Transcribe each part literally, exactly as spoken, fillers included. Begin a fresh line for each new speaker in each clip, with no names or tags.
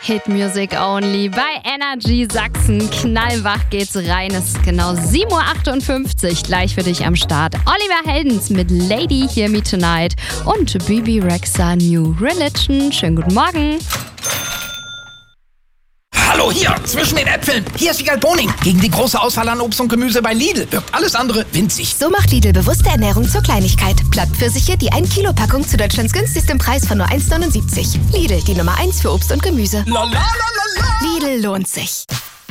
Hit Music Only bei Energy Sachsen. Knallwach geht's rein. Es ist genau sieben Uhr achtundfünfzig. Gleich für dich am Start. Oliver Heldens mit Lady Hear Me Tonight und Bebe Rexha New Religion. Schönen guten Morgen.
Hallo, hier, zwischen den Äpfeln. Hier ist Wiegald Boning. Gegen die große Auswahl an Obst und Gemüse bei Lidl wirkt alles andere winzig.
So macht Lidl bewusste Ernährung zur Kleinigkeit. Blattpfirsiche, die ein Kilo Packung zu Deutschlands günstigstem Preis von nur eins neunundsiebzig. Lidl, die Nummer eins für Obst und Gemüse.
La, la, la, la, la.
Lidl lohnt sich.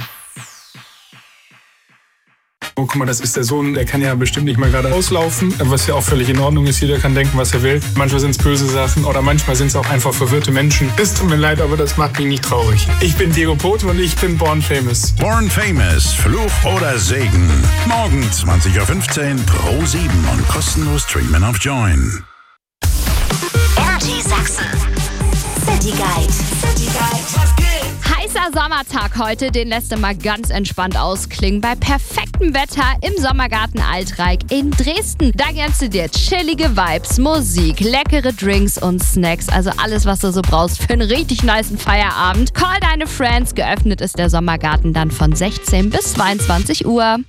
Oh, guck mal, das ist der Sohn, der kann ja bestimmt nicht mal gerade auslaufen, was ja auch völlig in Ordnung ist. Jeder kann denken, was er will. Manchmal sind es böse Sachen oder manchmal sind es auch einfach verwirrte Menschen. Es tut mir leid, aber das macht mich nicht traurig. Ich bin Diego Poto und ich bin Born Famous.
Born Famous, Fluch oder Segen. Morgen zwanzig Uhr fünfzehn pro sieben und kostenlos streamen auf Join.
Energy Sachsen. City Guide. City Guide.
Was geht? Heißer Sommertag heute, den lässt du mal ganz entspannt ausklingen. Bei perfektem Wetter im Sommergarten Altreich in Dresden. Da gönnst du dir chillige Vibes, Musik, leckere Drinks und Snacks. Also alles, was du so brauchst für einen richtig nicen Feierabend. Call deine Friends. Geöffnet ist der Sommergarten dann von sechzehn bis zweiundzwanzig Uhr.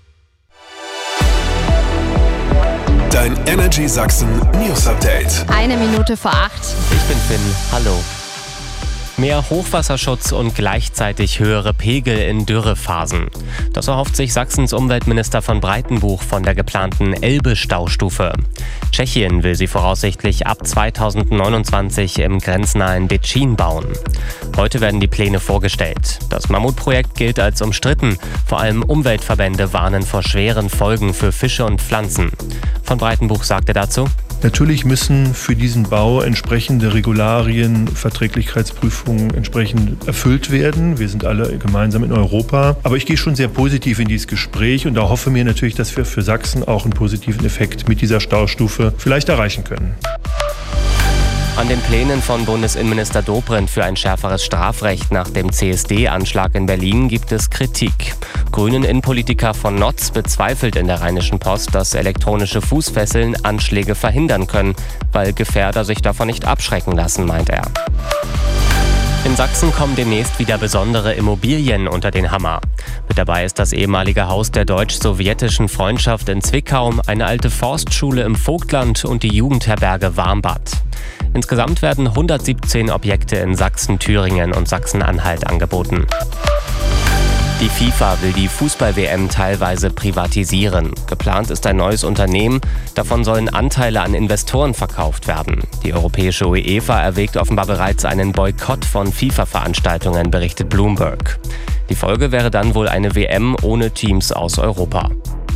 Dein Energy Sachsen News Update.
Eine Minute vor acht.
Ich bin Finn. Hallo. Mehr Hochwasserschutz und gleichzeitig höhere Pegel in Dürrephasen. Das erhofft sich Sachsens Umweltminister von Breitenbuch von der geplanten Elbe-Staustufe. Tschechien will sie voraussichtlich ab zweitausendneunundzwanzig im grenznahen Decin bauen. Heute werden die Pläne vorgestellt. Das Mammutprojekt gilt als umstritten. Vor allem Umweltverbände warnen vor schweren Folgen für Fische und Pflanzen. Von Breitenbuch sagte dazu:
Natürlich müssen für diesen Bau entsprechende Regularien, Verträglichkeitsprüfungen entsprechend erfüllt werden. Wir sind alle gemeinsam in Europa. Aber ich gehe schon sehr positiv in dieses Gespräch und da hoffe mir natürlich, dass wir für Sachsen auch einen positiven Effekt mit dieser Staustufe vielleicht erreichen können.
An den Plänen von Bundesinnenminister Dobrindt für ein schärferes Strafrecht nach dem C S D-Anschlag in Berlin gibt es Kritik. Grünen-Innenpolitiker von Notz bezweifelt in der Rheinischen Post, dass elektronische Fußfesseln Anschläge verhindern können, weil Gefährder sich davon nicht abschrecken lassen, meint er. In Sachsen kommen demnächst wieder besondere Immobilien unter den Hammer. Mit dabei ist das ehemalige Haus der deutsch-sowjetischen Freundschaft in Zwickau, eine alte Forstschule im Vogtland und die Jugendherberge Warmbad. Insgesamt werden hundertsiebzehn Objekte in Sachsen, Thüringen und Sachsen-Anhalt angeboten. Die FIFA will die Fußball-W M teilweise privatisieren. Geplant ist ein neues Unternehmen. Davon sollen Anteile an Investoren verkauft werden. Die europäische UEFA erwägt offenbar bereits einen Boykott von FIFA-Veranstaltungen, berichtet Bloomberg. Die Folge wäre dann wohl eine W M ohne Teams aus Europa.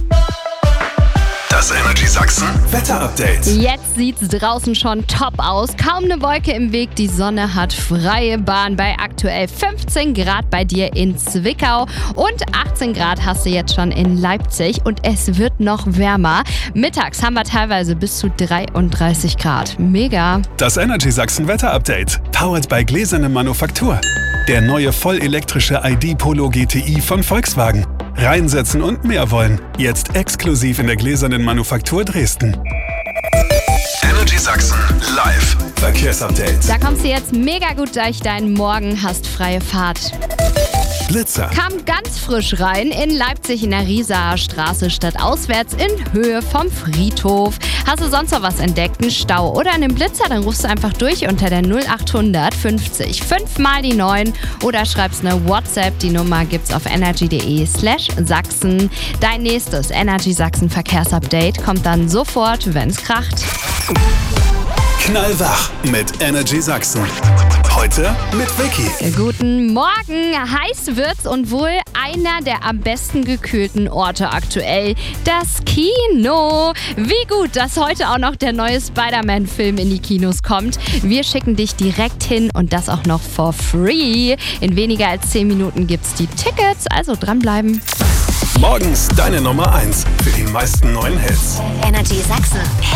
Das Energy Sachsen Wetter-Update.
Jetzt sieht's draußen schon top aus. Kaum eine Wolke im Weg. Die Sonne hat freie Bahn bei aktuell fünfzehn Grad bei dir in Zwickau. Und achtzehn Grad hast du jetzt schon in Leipzig. Und es wird noch wärmer. Mittags haben wir teilweise bis zu dreiunddreißig Grad. Mega.
Das Energy Sachsen Wetter-Update. Powered by Gläserne Manufaktur. Der neue vollelektrische I D Polo G T I von Volkswagen. Reinsetzen und mehr wollen. Jetzt exklusiv in der Gläsernen Manufaktur Dresden. Energy Sachsen live Verkehrsupdate.
Da kommst du jetzt mega gut durch deinen Morgen, hast freie Fahrt.
Blitzer.
Kam ganz frisch rein in Leipzig in der Riesaer Straße stadtauswärts in Höhe vom Friedhof. Hast du sonst noch was entdeckt, einen Stau oder einen Blitzer, dann rufst du einfach durch unter der null achthundert fünfzig fünf mal die neun oder schreibst eine WhatsApp. Die Nummer gibt's auf energy.de slash Sachsen. Dein nächstes Energy Sachsen Verkehrsupdate kommt dann sofort, wenn's kracht.
Knallwach mit Energy Sachsen. Heute mit Vicky.
Guten Morgen. Heiß wird's und wohl einer der am besten gekühlten Orte aktuell. Das Kino. Wie gut, dass heute auch noch der neue Spider-Man-Film in die Kinos kommt. Wir schicken dich direkt hin und das auch noch for free. In weniger als zehn Minuten gibt's die Tickets, also dranbleiben.
Morgens deine Nummer eins für die meisten neuen Hits.
Energy Sachsen.